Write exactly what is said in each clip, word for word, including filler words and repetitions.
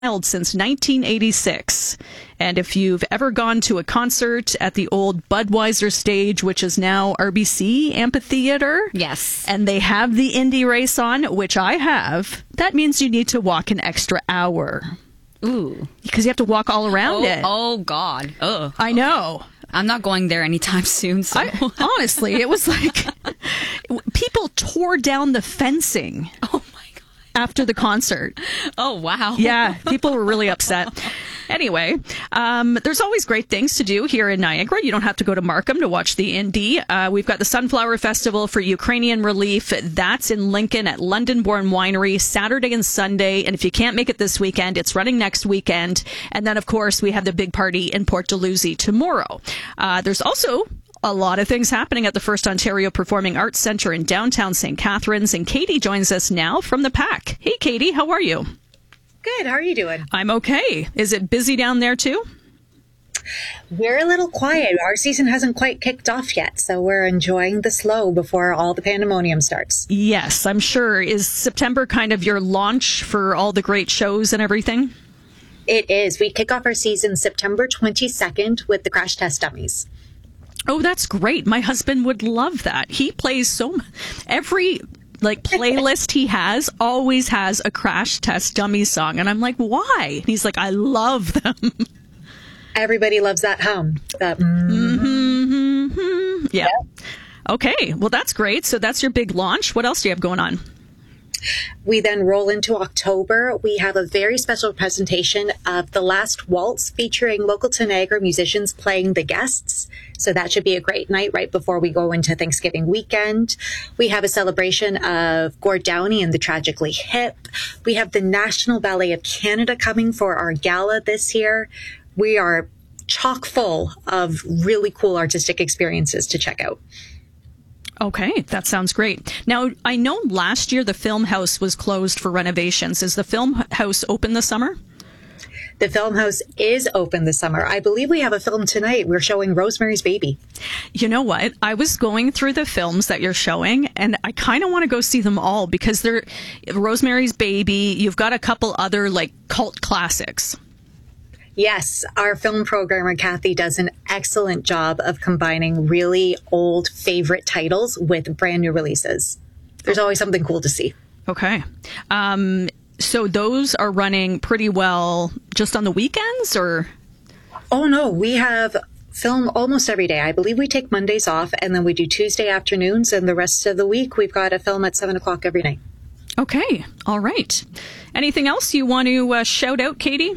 since nineteen eighty-six. And if you've ever gone to a concert at the old Budweiser stage, which is now R B C Amphitheater, yes, and they have the Indy race on, which I have, that means you need to walk an extra hour. Ooh. Because you have to walk all around oh, it. Oh, God. Ugh. I know. I'm not going there anytime soon. So. I, honestly, it was like people tore down the fencing. Oh, my God. After the concert. Oh, wow. Yeah, people were really upset. Anyway, um, there's always great things to do here in Niagara. You don't have to go to Markham to watch the Indy. Uh, we've got the Sunflower Festival for Ukrainian Relief. That's in Lincoln at London Born Winery, Saturday and Sunday. And if you can't make it this weekend, it's running next weekend. And then, of course, we have the big party in Port Dalhousie tomorrow. Uh, there's also a lot of things happening at the First Ontario Performing Arts Centre in downtown Saint Catharines. And Katie joins us now from the Pack. Hey, Katie, how are you? Good. How are you doing? I'm okay. Is it busy down there too? We're a little quiet. Our season hasn't quite kicked off yet, so we're enjoying the slow before all the pandemonium starts. Yes, I'm sure. Is September kind of your launch for all the great shows and everything? It is. We kick off our season September twenty-second with the Crash Test Dummies. Oh, that's great. My husband would love that. He plays so m- every like playlist he has always has a Crash Test Dummy song. And I'm like, why? And he's like, I love them. Everybody loves that hum. That mm-hmm. Mm-hmm, mm-hmm. Yeah. Yep. Okay. Well, that's great. So that's your big launch. What else do you have going on? We then roll into October. We have a very special presentation of The Last Waltz featuring local to Niagara musicians playing the guests. So that should be a great night right before we go into Thanksgiving weekend. We have a celebration of Gord Downie and the Tragically Hip. We have the National Ballet of Canada coming for our gala this year. We are chock full of really cool artistic experiences to check out. Okay, that sounds great. Now, I know last year the Film House was closed for renovations. Is the Film House open this summer? The Film House is open this summer. I believe we have a film tonight. We're showing Rosemary's Baby. You know what? I was going through the films that you're showing, and I kind of want to go see them all because they're Rosemary's Baby. You've got a couple other like cult classics. Yes, our film programmer, Kathy, does an excellent job of combining really old favorite titles with brand new releases. There's always something cool to see. Okay. Um, so those are running pretty well just on the weekends, or? Oh, no. We have film almost every day. I believe we take Mondays off, and then we do Tuesday afternoons, and the rest of the week we've got a film at seven o'clock every night. Okay. All right. Anything else you want to uh, shout out, Katie?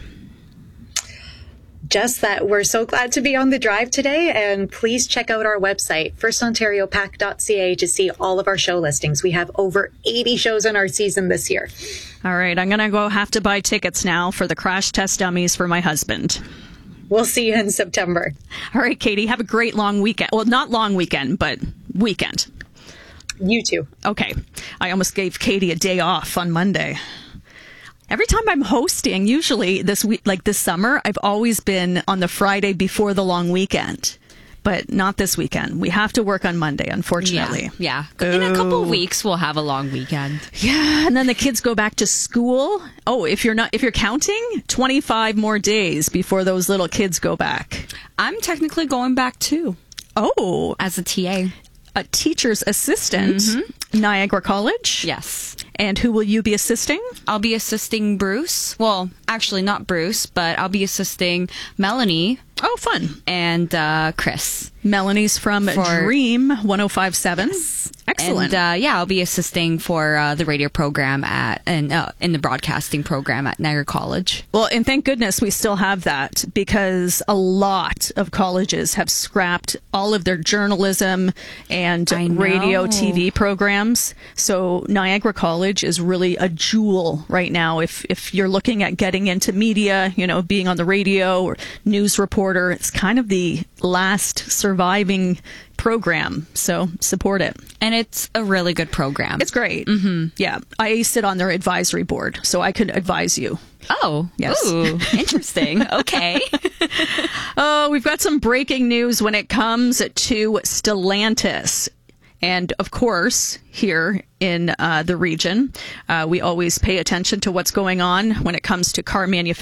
Just that we're so glad to be on the drive today, and please check out our website, first ontario pack dot c a, to see all of our show listings. We have over eighty shows in our season this year. All right, I'm going to go have to buy tickets now for the Crash Test Dummies for my husband. We'll see you in September. All right, Katie, have a great long weekend. Well, not long weekend, but weekend. You too. Okay. I almost gave Katie a day off on Monday. Every time I'm hosting, usually this week, like this summer, I've always been on the Friday before the long weekend, but not this weekend. We have to work on Monday, unfortunately. Yeah. yeah. In a couple of weeks, we'll have a long weekend. Yeah. And then the kids go back to school. Oh, if you're not, if you're counting, twenty-five more days before those little kids go back. I'm technically going back too. Oh, as a T A. A teacher's assistant, mm-hmm. Niagara College. Yes. And who will you be assisting? I'll be assisting Bruce. Well, actually not Bruce, but I'll be assisting Melanie. Oh, fun. And uh, Chris. Melanie's from For, Dream one oh five point seven. Yes. Excellent. And uh, yeah, I'll be assisting for uh, the radio program at and uh, in the broadcasting program at Niagara College. Well, and thank goodness we still have that, because a lot of colleges have scrapped all of their journalism and radio T V programs. So Niagara College is really a jewel right now. If if you're looking at getting into media, you know, being on the radio or news reporter, it's kind of the last surviving program, so support it. And it's a really good program. It's great. Mm-hmm. Yeah, I sit on their advisory board, so I could advise you. Oh, yes. Ooh, interesting. Okay. Oh, we've got some breaking news when it comes to Stellantis. And of course, here in uh, the region, uh, we always pay attention to what's going on when it comes to car manufacturing.